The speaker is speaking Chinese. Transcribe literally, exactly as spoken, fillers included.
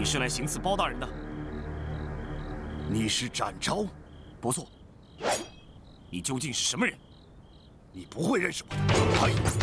你是来行刺包大人的？ 你是展昭？ 不错。你究竟是什么人？ 你不会认识我。哎。